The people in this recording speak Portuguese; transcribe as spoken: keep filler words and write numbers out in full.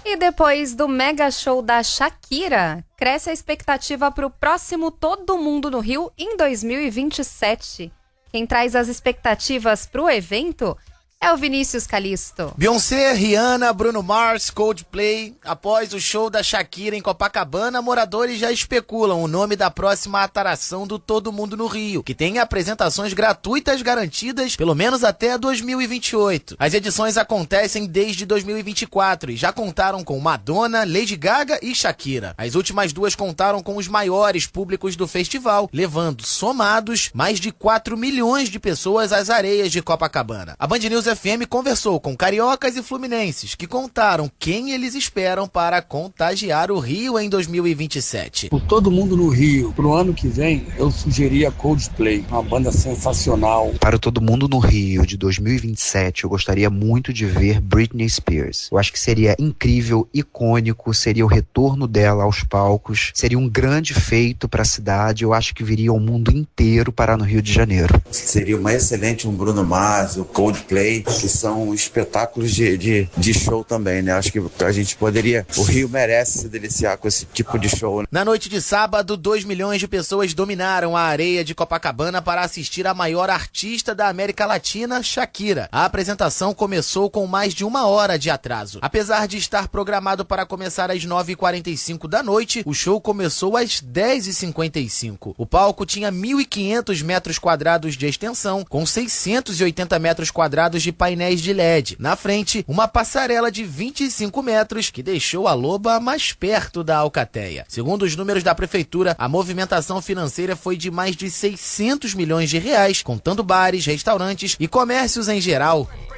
E depois do mega show da Shakira, cresce a expectativa para o próximo Todo Mundo no Rio em dois mil e vinte e sete. Quem traz as expectativas para o evento é o Vinícius Calisto. Beyoncé, Rihanna, Bruno Mars, Coldplay. Após o show da Shakira em Copacabana, moradores já especulam o nome da próxima atração do Todo Mundo no Rio, que tem apresentações gratuitas garantidas pelo menos até dois mil e vinte e oito. As edições acontecem desde dois mil e vinte e quatro e já contaram com Madonna, Lady Gaga e Shakira. As últimas duas contaram com os maiores públicos do festival, levando, somados, mais de quatro milhões de pessoas às areias de Copacabana. A Band News F M conversou com cariocas e fluminenses que contaram quem eles esperam para contagiar o Rio em dois mil e vinte e sete. Por Todo Mundo no Rio, pro ano que vem, eu sugeria Coldplay, uma banda sensacional. Para o Todo Mundo no Rio de dois mil e vinte e sete, eu gostaria muito de ver Britney Spears. Eu acho que seria incrível, icônico, seria o retorno dela aos palcos, seria um grande feito para a cidade. Eu acho que viria o mundo inteiro parar no Rio de Janeiro. Seria uma excelente um Bruno Mars, o Coldplay, que são espetáculos de, de, de show também, né? Acho que a gente poderia, o Rio merece se deliciar com esse tipo de show, né? Na noite de sábado, dois milhões de pessoas dominaram a areia de Copacabana para assistir a maior artista da América Latina, Shakira. A apresentação começou com mais de uma hora de atraso. Apesar de estar programado para começar às nove e quarenta e cinco da noite, o show começou às dez e cinquenta e cinco. O palco tinha mil e quinhentos metros quadrados de extensão, com seiscentos e oitenta metros quadrados de painéis de L E D. Na frente, uma passarela de vinte e cinco metros que deixou a loba mais perto da alcateia. Segundo os números da prefeitura, a movimentação financeira foi de mais de seiscentos milhões de reais, contando bares, restaurantes e comércios em geral.